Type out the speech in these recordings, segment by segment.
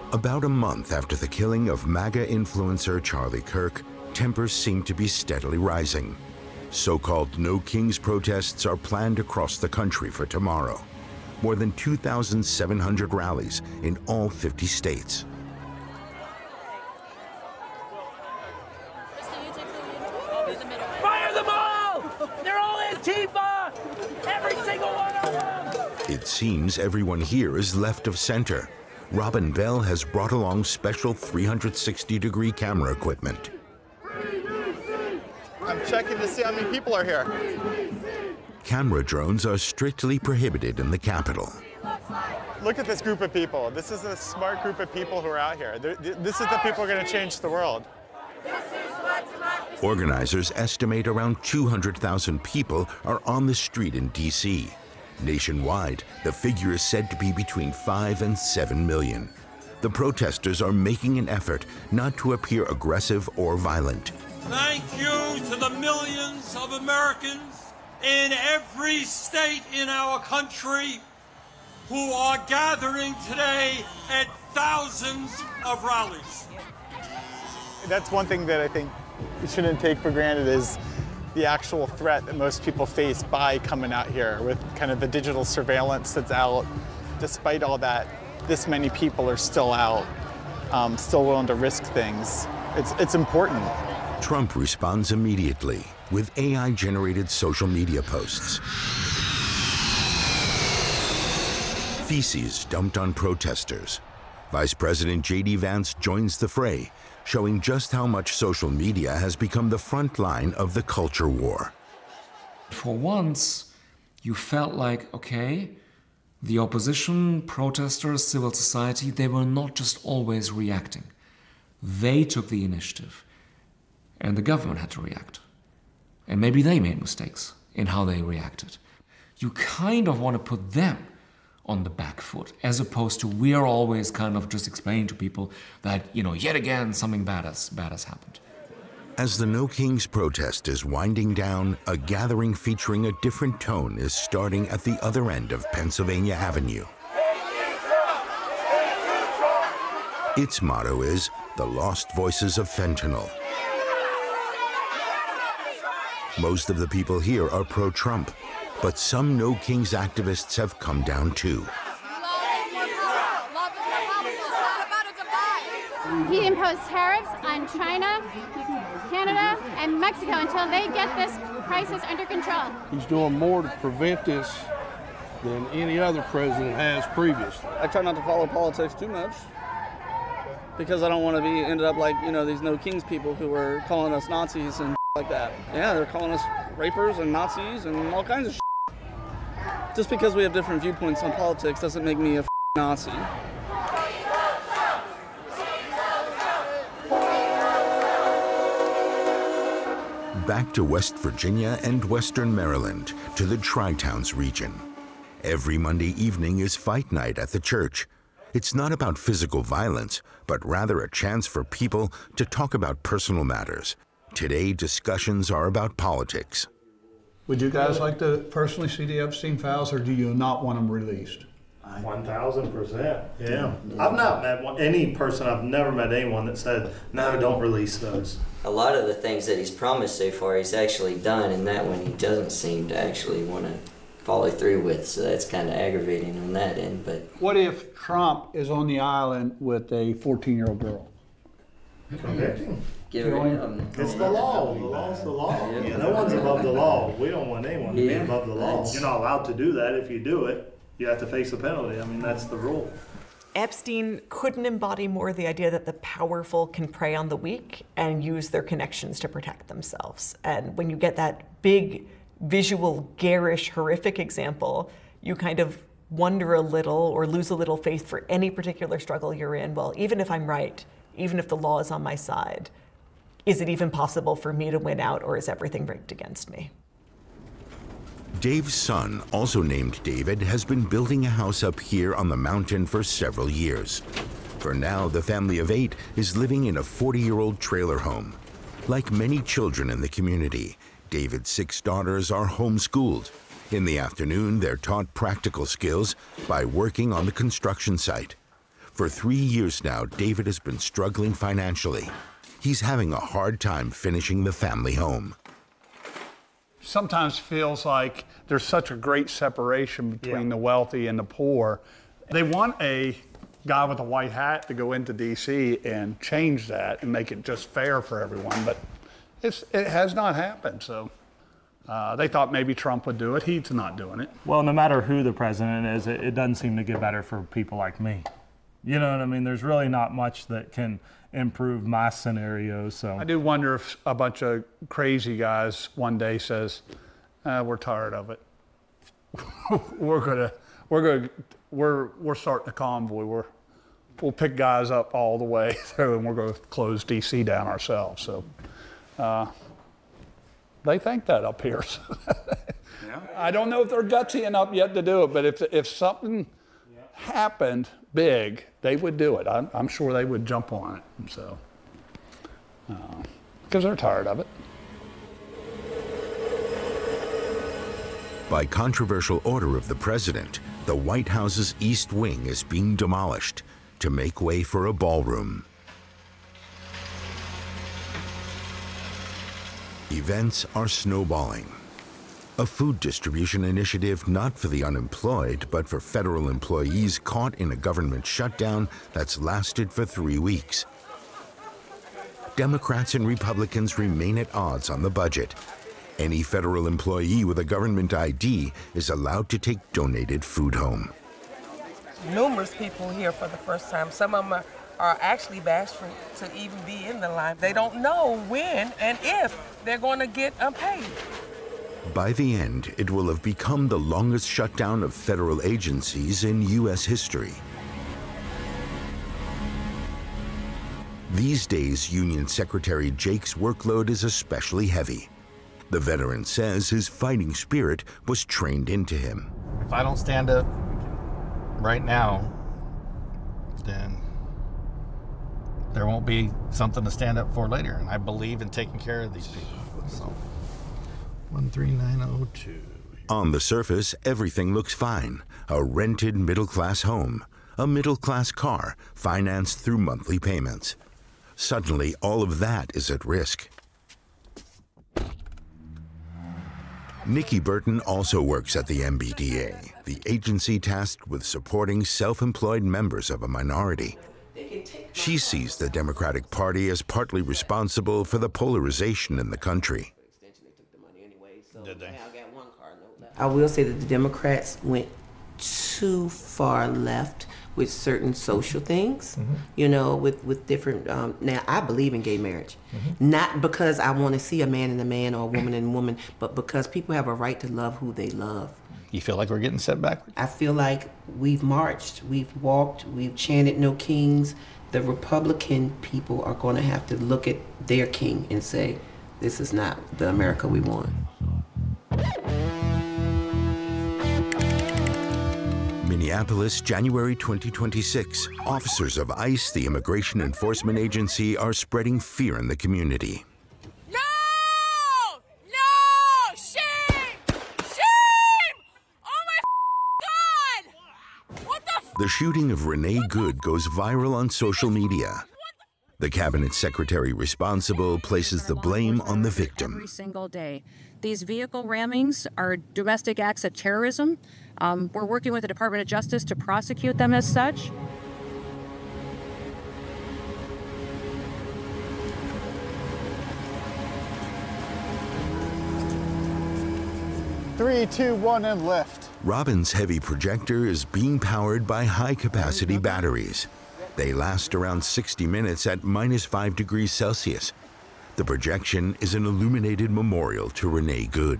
About a month after the killing of MAGA influencer Charlie Kirk, tempers seem to be steadily rising. So-called No Kings protests are planned across the country for tomorrow. More than 2,700 rallies in all 50 states. Fire them all! They're all Antifa! Every single one of them! It seems everyone here is left of center. Robin Bell has brought along special 360-degree camera equipment. I'm checking to see how many people are here. Camera drones are strictly prohibited in the Capitol. Look at this group of people. This is a smart group of people who are out here. This is the people who are going to change the world. Organizers estimate around 200,000 people are on the street in D.C. Nationwide, the figure is said to be between 5 and 7 million. The protesters are making an effort not to appear aggressive or violent. Thank you to the millions of Americans in every state in our country who are gathering today at thousands of rallies. That's one thing that I think we shouldn't take for granted is the actual threat that most people face by coming out here with kind of the digital surveillance that's out. Despite all that, this many people are still out, still willing to risk things. It's important. Trump responds immediately with AI-generated social media posts. Feces dumped on protesters. Vice President J.D. Vance joins the fray, showing just how much social media has become the front line of the culture war. For once, you felt like, okay, the opposition, protesters, civil society, they were not just always reacting. They took the initiative, and the government had to react. And maybe they made mistakes in how they reacted. You kind of want to put them on the back foot, as opposed to we're always kind of just explaining to people that, yet again, something bad has happened. As the No Kings protest is winding down, a gathering featuring a different tone is starting at the other end of Pennsylvania Avenue. Its motto is, "The Lost Voices of Fentanyl." Most of the people here are pro-Trump, but some No Kings activists have come down too. He imposed tariffs on China, Canada, and Mexico until they get this crisis under control. He's doing more to prevent this than any other president has previously. I try not to follow politics too much because I don't want to be ended up like, these No Kings people who were calling us Nazis and like that. Yeah, they're calling us rapers and Nazis and all kinds of shit. Just because we have different viewpoints on politics doesn't make me a Nazi. Back to West Virginia and Western Maryland, to the Tri-Towns region. Every Monday evening is fight night at the church. It's not about physical violence, but rather a chance for people to talk about personal matters. Today, discussions are about politics. Would you guys like to personally see the Epstein files, or do you not want them released? 1,000%. Yeah. I've not met any person, I've never met anyone that said, no, don't release those. A lot of the things that he's promised so far, he's actually done, and that one he doesn't seem to actually want to follow through with, so that's kind of aggravating on that end. But what if Trump is on the island with a 14-year-old girl? Convict him. Give it It's the law. The law's the law. Yeah. No one's above the law. We don't want anyone to be above the law. You're not allowed to do that. If you do it, you have to face a penalty. I mean, that's the rule. Epstein couldn't embody more the idea that the powerful can prey on the weak and use their connections to protect themselves. And when you get that big, visual, garish, horrific example, you kind of wonder a little or lose a little faith for any particular struggle you're in. Well, even if I'm right, even if the law is on my side, is it even possible for me to win out, or is everything rigged against me? Dave's son, also named David, has been building a house up here on the mountain for several years. For now, the family of 8 is living in a 40-year-old trailer home. Like many children in the community, David's 6 daughters are homeschooled. In the afternoon, they're taught practical skills by working on the construction site. For 3 years now, David has been struggling financially. He's having a hard time finishing the family home. Sometimes feels like there's such a great separation between the wealthy and the poor. They want a guy with a white hat to go into DC and change that and make it just fair for everyone, but it has not happened. So they thought maybe Trump would do it. He's not doing it. Well, no matter who the president is, it doesn't seem to get better for people like me. You know what I mean? There's really not much that can improve my scenario. So I do wonder if a bunch of crazy guys one day says, "We're tired of it. we're starting a convoy. We'll pick guys up all the way through, and we're going to close DC down ourselves." So they think that up here. I don't know if they're gutsy enough yet to do it, but if something happened big, they would do it. I'm sure they would jump on it. So, because they're tired of it. By controversial order of the president, the White House's East Wing is being demolished to make way for a ballroom. Events are snowballing. A food distribution initiative not for the unemployed, but for federal employees caught in a government shutdown that's lasted for 3 weeks. Democrats and Republicans remain at odds on the budget. Any federal employee with a government ID is allowed to take donated food home. Numerous people here for the first time. Some of them are actually bashful to even be in the line. They don't know when and if they're going to get paid. By the end, it will have become the longest shutdown of federal agencies in U.S. history. These days, Union Secretary Jake's workload is especially heavy. The veteran says his fighting spirit was trained into him. If I don't stand up right now, then there won't be something to stand up for later. And I believe in taking care of these people. So, 13902. On the surface, everything looks fine. A rented middle-class home, a middle-class car financed through monthly payments. Suddenly, all of that is at risk. Nikki Burton also works at the MBDA, the agency tasked with supporting self-employed members of a minority. She sees the Democratic Party as partly responsible for the polarization in the country. Did they? I will say that the Democrats went too far left with certain social things, you know, with different, now I believe in gay marriage. Not because I want to see a man and a man or a woman and a woman, but because people have a right to love who they love. You feel like we're getting set back? I feel like we've marched, we've walked, we've chanted no kings. The Republican people are going to have to look at their king and say, this is not the America we want. Minneapolis, January 2026. Officers of ICE, the Immigration Enforcement Agency, are spreading fear in the community. No! No! Shame! Shame! Oh my God! What the The shooting of Renee Good goes viral on social media. The cabinet secretary responsible places the blame on the victim. Every single day. These vehicle rammings are domestic acts of terrorism. We're working with the Department of Justice to prosecute them as such. Three, two, one, and lift. Robin's heavy projector is being powered by high-capacity batteries. They last around 60 minutes at -5 degrees Celsius. The projection is an illuminated memorial to Renee Good.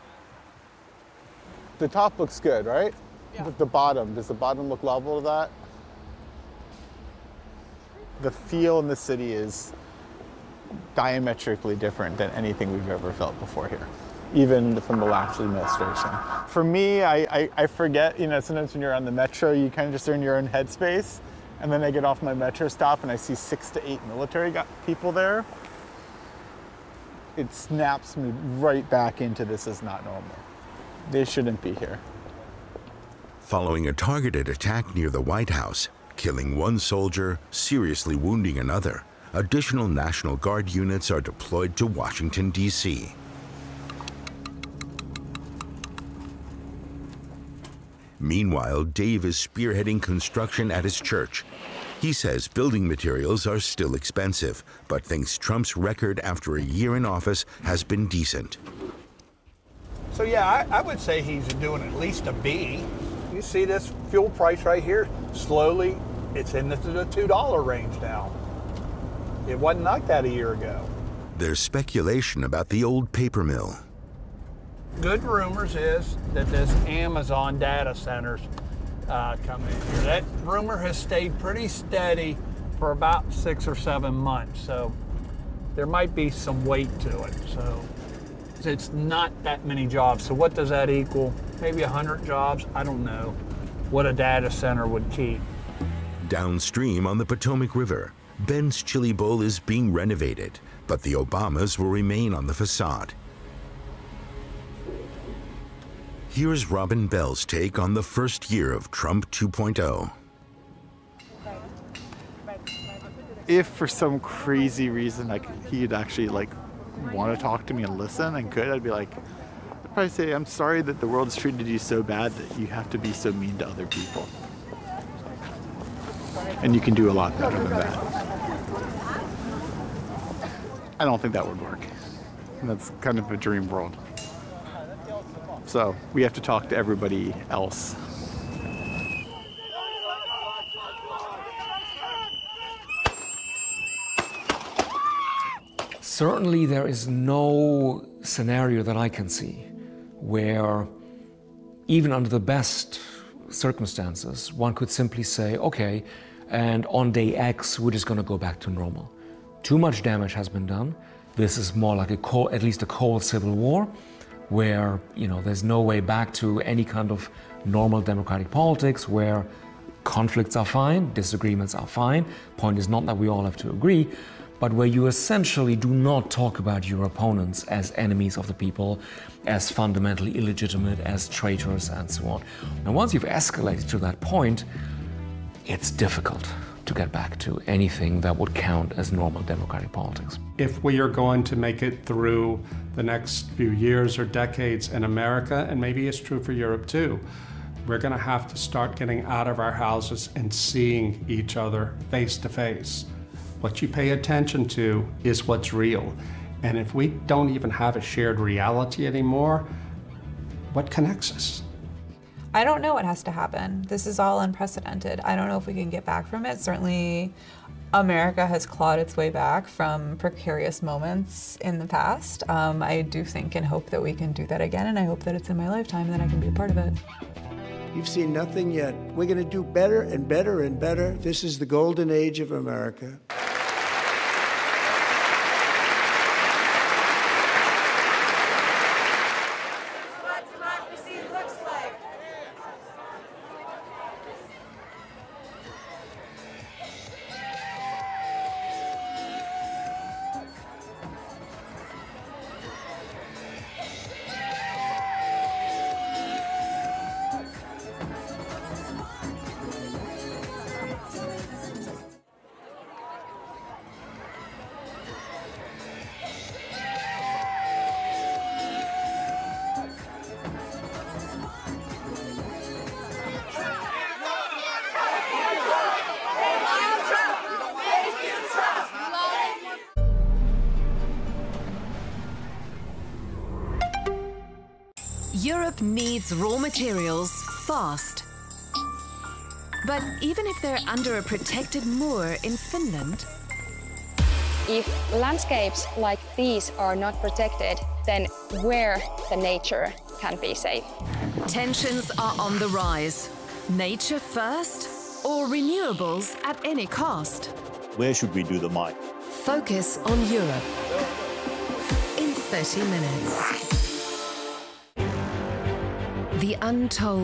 The top looks good, right? Yeah. The bottom, does the bottom look level to that? The feel in the city is diametrically different than anything we've ever felt before here, even from the last administration. For me, I forget, you know, sometimes when you're on the metro, you kind of just are in your own headspace, and then I get off my metro stop and I see 6 to 8 military people there. It snaps me right back into this is not normal. They shouldn't be here. Following a targeted attack near the White House, Killing one soldier, seriously wounding another, additional National Guard units are deployed to Washington, D.C. Meanwhile, Dave is spearheading construction at his church. He says building materials are still expensive, but thinks Trump's record after a year in office has been decent. So yeah, I would say he's doing at least a B. You see this fuel price right here? Slowly, it's in the $2 range now. It wasn't like that a year ago. There's speculation about the old paper mill. Good rumors is that this Amazon data centers coming in here. That rumor has stayed pretty steady for about 6 or 7 months. So there might be some weight to it. So it's not that many jobs. So what does that equal? Maybe 100 jobs? I don't know what a data center would keep. Downstream on the Potomac River, Ben's Chili Bowl is being renovated, but the Obamas will remain on the facade. Here's Robin Bell's take on the first year of Trump 2.0. If for some crazy reason he'd actually want to talk to me and listen and could, I'd be like, I'd probably say, I'm sorry that the world has treated you so bad that you have to be so mean to other people. And you can do a lot better than that. I don't think that would work. And that's kind of a dream world. So we have to talk to everybody else. Certainly there is no scenario that I can see where, even under the best circumstances, one could simply say, okay, and on day X, we're just going to go back to normal. Too much damage has been done. This is more like at least a cold civil war, where there's no way back to any kind of normal democratic politics, where conflicts are fine, disagreements are fine. Point is not that we all have to agree, but where you essentially do not talk about your opponents as enemies of the people, as fundamentally illegitimate, as traitors, and so on. Now, once you've escalated to that point, it's difficult to get back to anything that would count as normal democratic politics. If we are going to make it through the next few years or decades in America, and maybe it's true for Europe too, we're going to have to start getting out of our houses and seeing each other face to face. What you pay attention to is what's real. And if we don't even have a shared reality anymore, what connects us? I don't know what has to happen. This is all unprecedented. I don't know if we can get back from it. Certainly, America has clawed its way back from precarious moments in the past. I do think and hope that we can do that again, and I hope that it's in my lifetime and that I can be a part of it. You've seen nothing yet. We're going to do better and better and better. This is the golden age of America. Europe needs raw materials fast. But even if they're under a protected moor in Finland, if landscapes like these are not protected, then where the nature can be safe? Tensions are on the rise. Nature first or renewables at any cost? Where should we do the mine? Focus on Europe in 30 minutes. The Untold